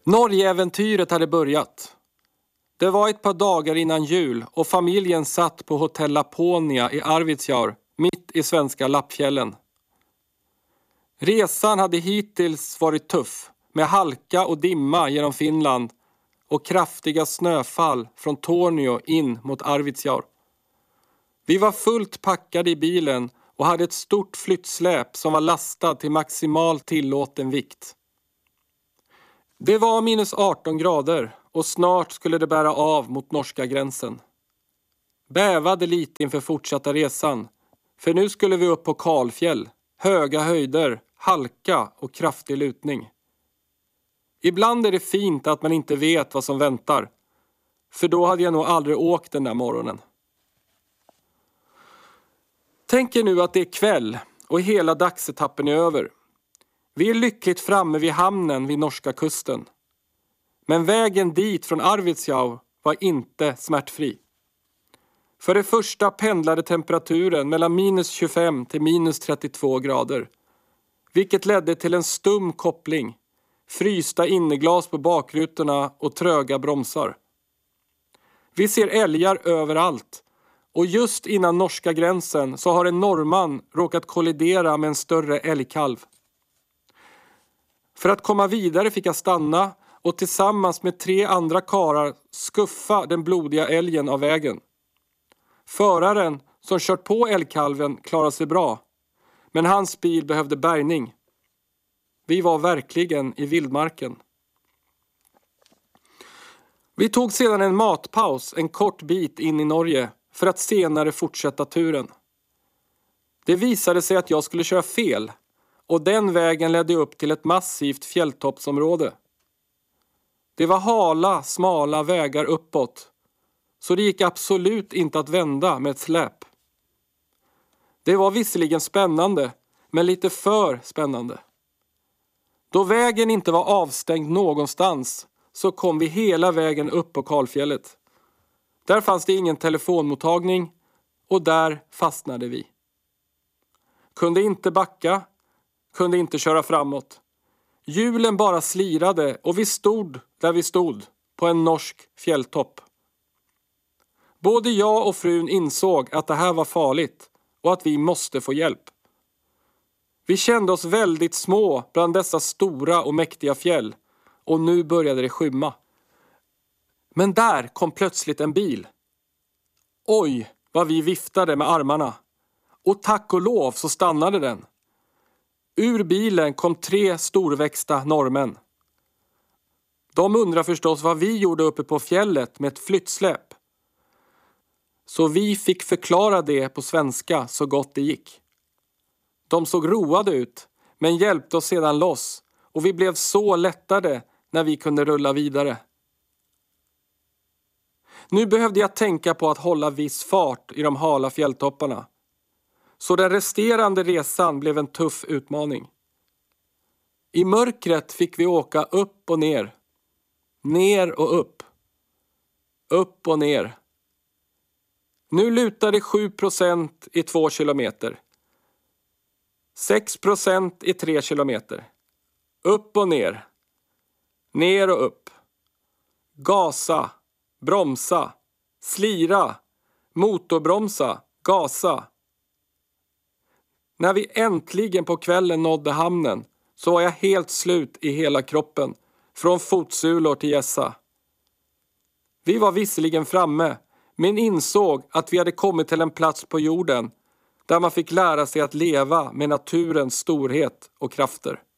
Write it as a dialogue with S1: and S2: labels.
S1: Norgeäventyret hade börjat. Det var ett par dagar innan jul och familjen satt på hotell Laponia i Arvidsjaur, mitt i svenska Lappfjällen. Resan hade hittills varit tuff, med halka och dimma genom Finland och kraftiga snöfall från Tornio in mot Arvidsjaur. Vi var fullt packade i bilen och hade ett stort flyttsläp som var lastad till maximal tillåten vikt. Det var minus 18 grader och snart skulle det bära av mot norska gränsen. Bävade lite inför fortsatta resan, för nu skulle vi upp på kalfjäll, höga höjder, halka och kraftig lutning. Ibland är det fint att man inte vet vad som väntar, för då hade jag nog aldrig åkt den där morgonen. Tänk er nu att det är kväll och hela dagsetappen är över. Vi är lyckligt framme vid hamnen vid norska kusten. Men vägen dit från Arvidsjaur var inte smärtfri. För det första pendlade temperaturen mellan minus 25 till minus 32 grader. Vilket ledde till en stum koppling, frysta inneglas på bakrutorna och tröga bromsar. Vi ser älgar överallt. Och just innan norska gränsen så har en norrman råkat kollidera med en större älgkalv. För att komma vidare fick jag stanna och tillsammans med 3 andra karar skuffa den blodiga älgen av vägen. Föraren som kört på älgkalven klarade sig bra, men hans bil behövde bärgning. Vi var verkligen i vildmarken. Vi tog sedan en matpaus en kort bit in i Norge för att senare fortsätta turen. Det visade sig att jag skulle köra fel och den vägen ledde upp till ett massivt fjälltoppsområde. Det var hala, smala vägar uppåt, så det gick absolut inte att vända med ett släp. Det var visserligen spännande, men lite för spännande. Då vägen inte var avstängd någonstans så kom vi hela vägen upp på kalfjället. Där fanns det ingen telefonmottagning och där fastnade vi. Kunde inte backa, kunde inte köra framåt. Hjulen bara slirade och vi stod där vi stod på en norsk fjälltopp. Både jag och frun insåg att det här var farligt och att vi måste få hjälp. Vi kände oss väldigt små bland dessa stora och mäktiga fjäll och nu började det skymma. Men där kom plötsligt en bil. Oj, vad vi viftade med armarna. Och tack och lov så stannade den. Ur bilen kom 3 storväxta norrmän. De undrar förstås vad vi gjorde uppe på fjället med ett flyttsläp. Så vi fick förklara det på svenska så gott det gick. De såg roade ut, men hjälpte oss sedan loss. Och vi blev så lättade när vi kunde rulla vidare. Nu behövde jag tänka på att hålla viss fart i de hala fjälltopparna. Så den resterande resan blev en tuff utmaning. I mörkret fick vi åka upp och ner. Ner och upp. Upp och ner. Nu lutade 7% i 2 kilometer. 6% i 3 kilometer. Upp och ner. Ner och upp. Gasa. Bromsa. Slira. Motorbromsa. Gasa. När vi äntligen på kvällen nådde hamnen så var jag helt slut i hela kroppen. Från fotsulor till gässa. Vi var visserligen framme, men insåg att vi hade kommit till en plats på jorden där man fick lära sig att leva med naturens storhet och krafter.